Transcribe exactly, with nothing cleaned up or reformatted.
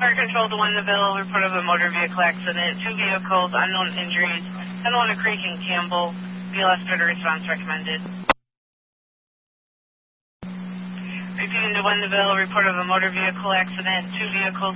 Fire Control to Wendellville, report of a motor vehicle accident, two vehicles, unknown injuries, Helena Creek and Campbell. B L S further response recommended. Repeating to Wendellville, report of a motor vehicle accident, two vehicles.